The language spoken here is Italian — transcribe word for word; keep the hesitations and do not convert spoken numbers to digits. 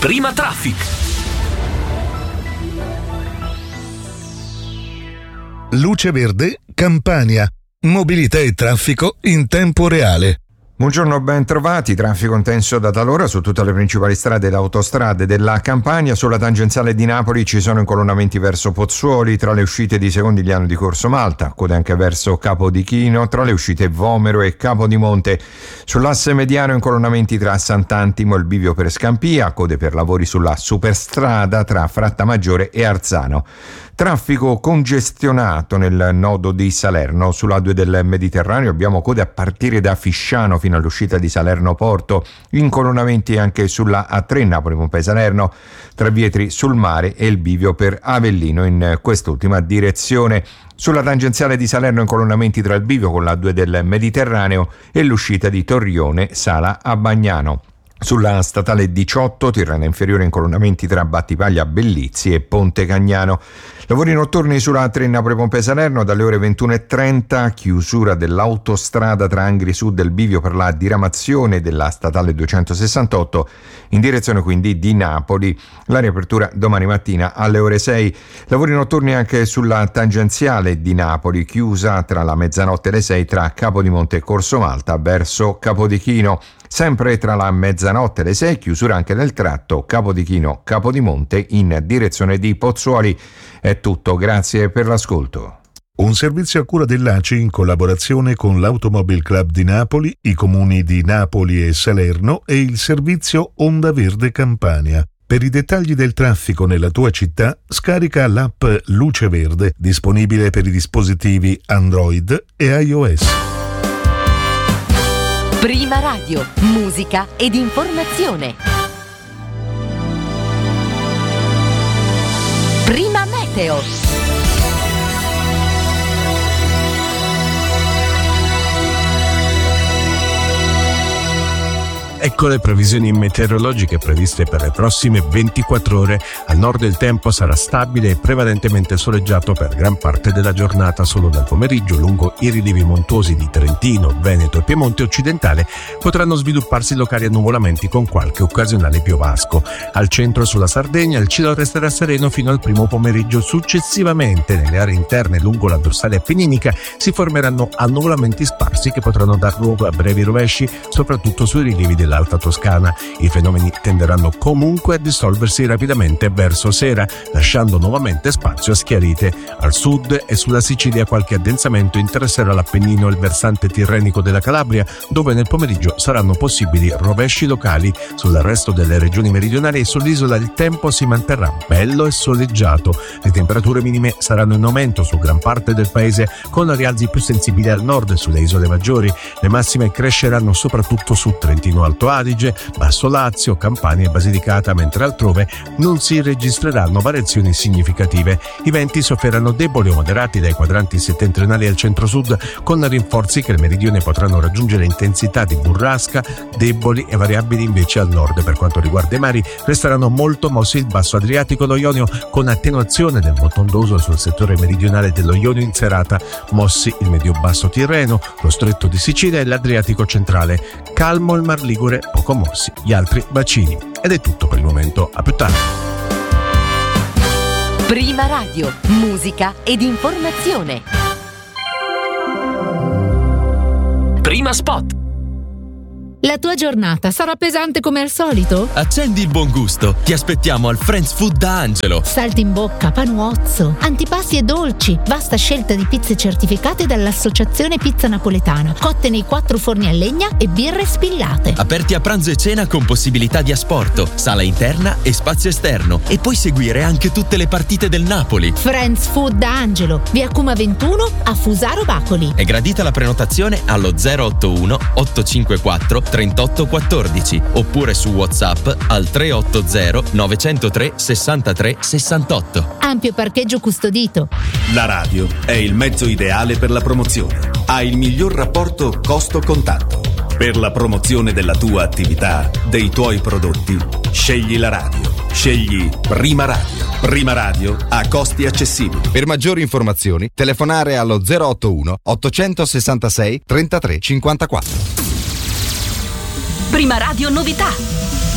Prima Traffic. Luce verde, Campania. Mobilità e traffico in tempo reale. Buongiorno, ben trovati. Traffico intenso da talora su tutte le principali strade ed autostrade della Campania. Sulla tangenziale di Napoli ci sono incolonnamenti verso Pozzuoli, tra le uscite di Secondigliano di Corso Malta, code anche verso Capodichino, tra le uscite Vomero e Capodimonte. Sull'asse mediano incolonnamenti tra Sant'Antimo e il bivio per Scampia, code per lavori sulla superstrada tra Frattamaggiore e Arzano. Traffico congestionato nel nodo di Salerno. Sull'A due del Mediterraneo abbiamo code a partire da Fisciano fino all'uscita di Salerno Porto, incolonnamenti anche sulla A tre Napoli Pompei Salerno, tra Vietri sul mare e il bivio per Avellino in quest'ultima direzione. Sulla tangenziale di Salerno incolonnamenti tra il bivio con l'A due del Mediterraneo e l'uscita di Torrione Sala a Bagnano. Sulla statale diciotto, Tirrena Inferiore, incolonnamenti tra Battipaglia Bellizzi e Ponte Cagnano. Lavori notturni sulla A tre Napoli Pompei Salerno dalle ore ventuno e trenta, chiusura dell'autostrada tra Angri Sud e il bivio per la diramazione della statale duecentosessantotto in direzione quindi di Napoli. La riapertura domani mattina alle ore sei. Lavori notturni anche sulla tangenziale di Napoli, chiusa tra la mezzanotte e le sei tra Capodimonte e Corso Malta verso Capodichino. Sempre tra la mezzanotte e le sei, chiusura anche nel tratto Capodichino-Capodimonte in direzione di Pozzuoli. È tutto, grazie per l'ascolto. Un servizio a cura dell'A C I in collaborazione con l'Automobile Club di Napoli, i comuni di Napoli e Salerno e il servizio Onda Verde Campania. Per i dettagli del traffico nella tua città, scarica l'app Luce Verde, disponibile per i dispositivi Android e iOS. Prima Radio, musica ed informazione. Prima Meteo. Ecco le previsioni meteorologiche previste per le prossime ventiquattro ore. Al nord il tempo sarà stabile e prevalentemente soleggiato per gran parte della giornata. Solo dal pomeriggio lungo i rilievi montuosi di Trentino, Veneto e Piemonte occidentale potranno svilupparsi locali annuvolamenti con qualche occasionale piovasco. Al centro e sulla Sardegna il cielo resterà sereno fino al primo pomeriggio. Successivamente nelle aree interne lungo la dorsale appenninica si formeranno annuvolamenti sparsi che potranno dar luogo a brevi rovesci, soprattutto sui rilievi della Alta Toscana. I fenomeni tenderanno comunque a dissolversi rapidamente verso sera, lasciando nuovamente spazio a schiarite. Al sud e sulla Sicilia qualche addensamento interesserà l'Appennino e il versante tirrenico della Calabria, dove nel pomeriggio saranno possibili rovesci locali. Sul resto delle regioni meridionali e sull'isola il tempo si manterrà bello e soleggiato. Le temperature minime saranno in aumento su gran parte del paese, con rialzi più sensibili al nord e sulle isole maggiori. Le massime cresceranno soprattutto su Trentino Alto Adige, Basso Lazio, Campania e Basilicata, mentre altrove non si registreranno variazioni significative. I venti sofferranno deboli o moderati dai quadranti settentrionali al centro-sud, con rinforzi che al meridione potranno raggiungere intensità di burrasca, deboli e variabili invece al nord. Per quanto riguarda i mari, resteranno molto mossi il basso Adriatico e lo Ionio, con attenuazione del motondoso sul settore meridionale dello Ionio in serata, mossi il medio-basso Tirreno, lo stretto di Sicilia e l'Adriatico centrale. Calmo il Mar Ligure, poco mossi gli altri bacini. Ed è tutto per il momento, a più tardi. Prima Radio, musica ed informazione. Prima Spot. La tua giornata sarà pesante come al solito? Accendi il buon gusto. Ti aspettiamo al Friends Food da Angelo. Saltimbocca, panuozzo, antipasti e dolci. Vasta scelta di pizze certificate dall'Associazione Pizza Napoletana. Cotte nei quattro forni a legna e birre spillate. Aperti a pranzo e cena con possibilità di asporto, sala interna e spazio esterno. E puoi seguire anche tutte le partite del Napoli. Friends Food da Angelo, via Cuma ventuno a Fusaro Bacoli. È gradita la prenotazione allo zero otto uno otto cinque quattro trentotto quattordici oppure su WhatsApp al tre otto zero nove zero tre sessantatré sessantotto. Ampio parcheggio custodito. La radio è il mezzo ideale per la promozione. Ha il miglior rapporto costo-contatto. Per la promozione della tua attività, dei tuoi prodotti, scegli la radio. Scegli Prima Radio. Prima Radio a costi accessibili. Per maggiori informazioni, telefonare allo zero otto uno ottocentosessantasei trentatré cinquantaquattro. Prima Radio novità.